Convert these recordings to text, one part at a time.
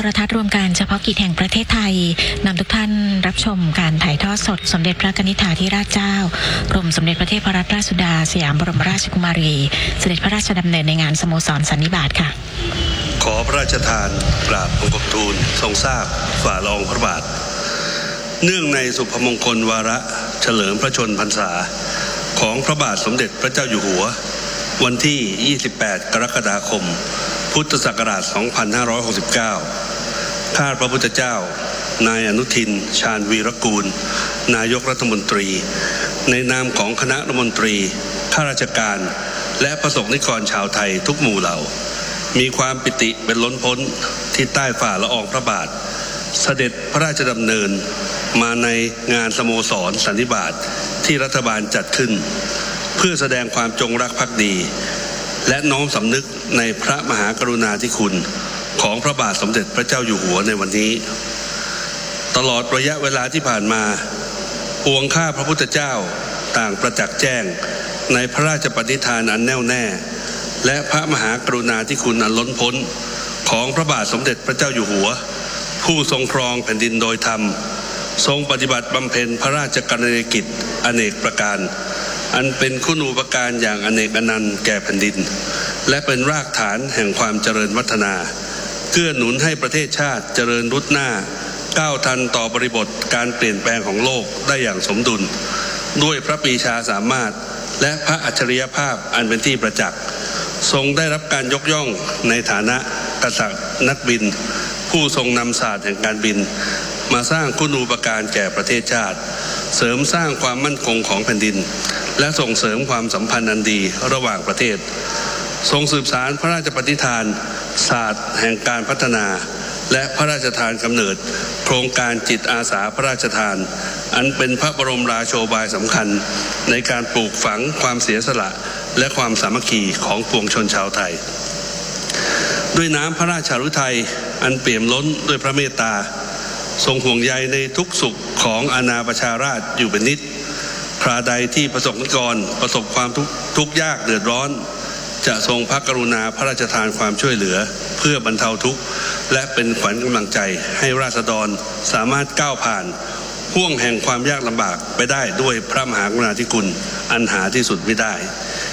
รทัศน์รวมการเฉพาะกิจแห่งประเทศไทยนำทุกท่านรับชมการถ่ายทอดสดสมเด็จพระกนิษฐาธิราชเจ้ากรมสมเด็จพระเทพรัตนราชสุดาสยามบรมราชกุมารีเสด็จพระราชดำเนินในงานสโมสรสันนิบาตค่ะขอพระราชทานกราบบังคมทูลทรงทราบฝ่าละอองพระบาทเนื่องในสุภมงคลวาระเฉลิมพระชนมพรรษาของพระบาทสมเด็จพระเจ้าอยู่หัววันที่ 28 กรกฎาคม พุทธศักราช 2569 ข้าพระพุทธเจ้านายอนุทิน ชาญวีรกูลนายกรัฐมนตรีในนามของคณะรัฐมนตรีข้าราชการและประสบนิกรชาวไทยทุกหมู่เหล่ามีความปิติเป็นล้นพ้นที่ใต้ฝ่าละอองพระบาทเสด็จพระราชดำเนินมาในงานสโมสรสันนิบาตที่รัฐบาลจัดขึ้นเพื่อแสดงความจงรักภักดีและน้อมสำนึกในพระมหากรุณาธิคุณของพระบาทสมเด็จพระเจ้าอยู่หัวในวันนี้ตลอดระยะเวลาที่ผ่านมาปวงข้าพระพุทธเจ้าต่างประจักษ์แจ้งในพระราชปณิธานอันแน่วแน่และพระมหากรุณาธิคุณอันล้นพ้นของพระบาทสมเด็จพระเจ้าอยู่หัวผู้ทรงครองแผ่นดินโดยธรรมทรงปฏิบัติบำเพ็ญพระราชกรณียกิจอเนกประการอันเป็นคุณูปการอย่างอเนกอนันต์แก่แผ่นดินและเป็นรากฐานแห่งความเจริญวัฒนาเกื้อหนุนให้ประเทศชาติเจริญรุดหน้าก้าวทันต่อบริบทการเปลี่ยนแปลงของโลกได้อย่างสมดุลด้วยพระปรีชาสามารถและพระอัจฉริยภาพอันเป็นที่ประจักษ์ทรงได้รับการยกย่องในฐานะกษัตริย์นักบินผู้ทรงนำศาสตร์แห่งการบินมาสร้างคุณูปการแก่ประเทศชาติเสริมสร้างความมั่นคงของแผ่นดินและส่งเสริมความสัมพันธ์อันดีระหว่างประเทศทรงสืบสานพระราชปณิธานศาสตร์แห่งการพัฒนาและพระราชทานกำเนิดโครงการจิตอาสาพระราชทานอันเป็นพระบรมราโชบายสำคัญในการปลูกฝังความเสียสละและความสามัคคีของปวงชนชาวไทยด้วยน้ำพระราชฤทัยอันเปี่ยมล้นด้วยพระเมตตาทรงห่วงใยในทุกสุขของอาณาประชาราษฎร์อยู่เป็นนิดคราใดที่ประสบนิกรประสบความทุกข์ยากเดือดร้อนจะทรงพระกรุณาพระราชทานความช่วยเหลือเพื่อบรรเทาทุกข์และเป็นขวัญกำลังใจให้ราษฎรสามารถก้าวผ่านห่วงแห่งความยากลำบากไปได้ด้วยพระมหากรุณาธิคุณอันหาที่สุดไม่ได้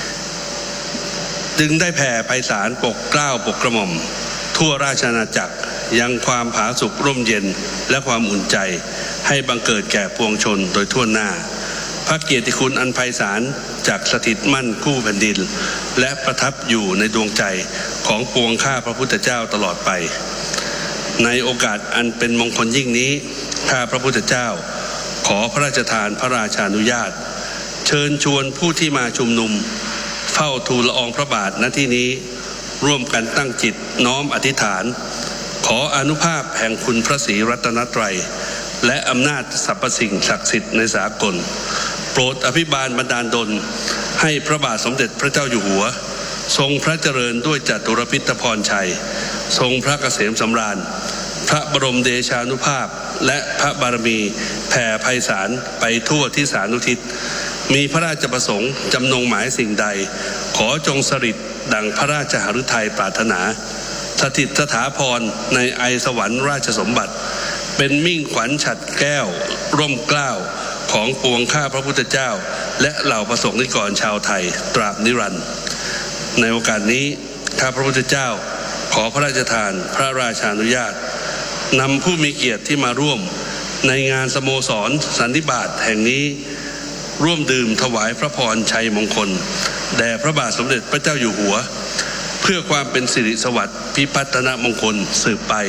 จึงได้แผ่ไพศาลปกเกล้าปกกระหม่อมทั่วราชอาณาจักรยังความผาสุกร่มเย็นและความอุ่นใจให้บังเกิดแก่ปวงชนโดยทั่วหน้าพระเกียรติคุณอันไพศาลจากสถิตมั่นคู่แผ่นดินและประทับอยู่ในดวงใจของปวงข้าพระพุทธเจ้าตลอดไปในโอกาสอันเป็นมงคลยิ่งนี้ข้าพระพุทธเจ้าขอพระราชทานพระราชานุญาตเชิญชวนผู้ที่มาชุมนุมเฝ้าทูลละอองพระบาทณที่นี้ร่วมกันตั้งจิตน้อมอธิษฐานขออานุภาพแห่งคุณพระศรีรัตนตรัยและอำนาจสรรพสิ่งศักดิ์สิทธิ์ในสากลโปรดอภิบาลบันดาลดลให้พระบาทสมเด็จพระเจ้าอยู่หัวทรงพระเจริญด้วยจตุรพิธพรชัยทรงพระเกษมสำราญพระบรมเดชานุภาพและพระบารมีแผ่ไพศาลไปทั่วที่สานุทิศมีพระราชประสงค์จำนงหมายสิ่งใดขอจงสฤทธิ์ดังพระราชหฤทัยปรารถนาสถิตสถาพรในไอสวรรค์ราชสมบัติเป็นมิ่งขวัญฉัตรแก้วร่มเกล้าของปวงข้าพระพุทธเจ้าและเหล่าประสงค์นิกรชาวไทยตราบนิรันดร์ในโอกาสนี้ข้าพระพุทธเจ้าขอพระราชทานพระราชานุญาตนำผู้มีเกียรติที่มาร่วมในงานสโมสรสันนิบาตแห่งนี้ร่วมดื่มถวายพระพรชัยมงคลแด่พระบาทสมเด็จพระเจ้าอยู่หัวเพื่อความเป็นสิริสวัสดิ์พิพัฒนมงคลสืบไป